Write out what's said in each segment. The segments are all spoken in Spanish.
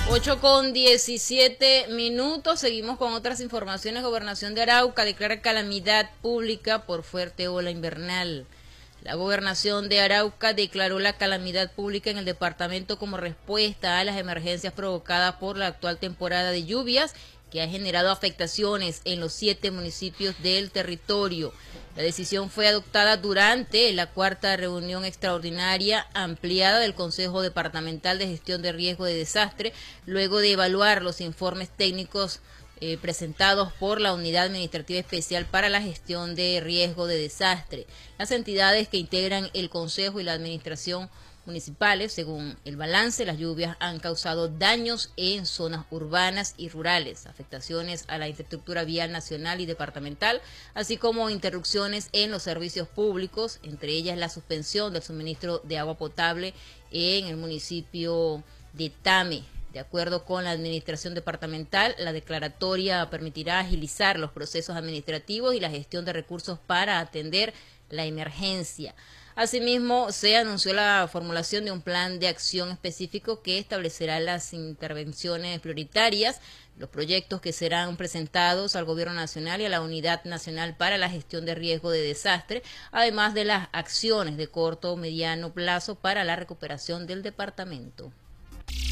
8:17. Seguimos con otras informaciones. Gobernación de Arauca declara calamidad pública por fuerte ola invernal. La gobernación de Arauca declaró la calamidad pública en el departamento como respuesta a las emergencias provocadas por la actual temporada de lluvias que ha generado afectaciones en los 7 municipios del territorio. La decisión fue adoptada durante la 4ª reunión extraordinaria ampliada del Consejo Departamental de Gestión de Riesgo de Desastre, luego de evaluar los informes técnicos presentados por la Unidad Administrativa Especial para la Gestión de Riesgo de Desastre. Las entidades que integran el Consejo y la Administración municipales, según el balance, las lluvias han causado daños en zonas urbanas y rurales, afectaciones a la infraestructura vial nacional y departamental, así como interrupciones en los servicios públicos, entre ellas la suspensión del suministro de agua potable en el municipio de Tame. De acuerdo con la administración departamental, la declaratoria permitirá agilizar los procesos administrativos y la gestión de recursos para atender la emergencia. Asimismo, se anunció la formulación de un plan de acción específico que establecerá las intervenciones prioritarias, los proyectos que serán presentados al Gobierno Nacional y a la Unidad Nacional para la Gestión de Riesgo de Desastre, además de las acciones de corto o mediano plazo para la recuperación del departamento.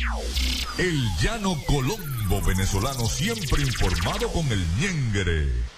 El Llano Colombo venezolano, siempre informado con el ñengere.